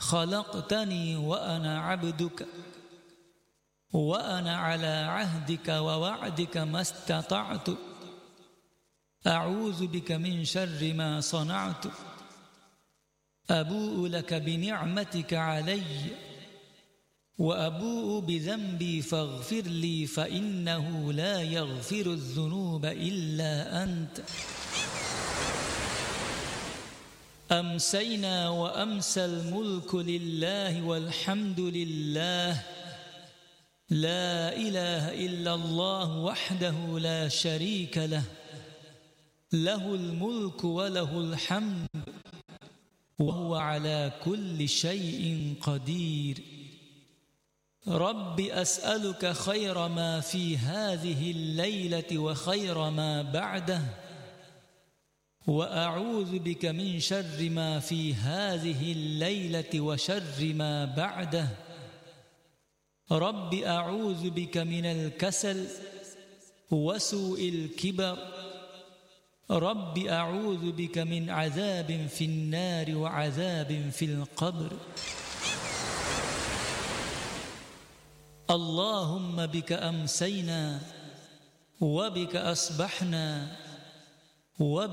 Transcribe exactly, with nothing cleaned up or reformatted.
خلقتني وأنا عبدك وأنا على عهدك ووعدك ما استطعت أعوذ بك من شر ما صنعت أبوء لك بنعمتك علي وأبوء بذنبي فاغفر لي فإنه لا يغفر الذنوب إلا أنت. أمسينا وأمسى الملك لله والحمد لله لا إله إلا الله وحده لا شريك له له الملك وله الحمد وهو على كل شيء قدير. رب أسألك خير ما في هذه الليلة وخير ما بعده وأعوذ بك من شر ما في هذه الليلة وشر ما بعده. رب أعوذ بك من الكسل وسوء الكبر. رب أعوذ بك من عذاب في النار وعذاب في القبر. اللهم بك أمسينا وبك أصبحنا وبك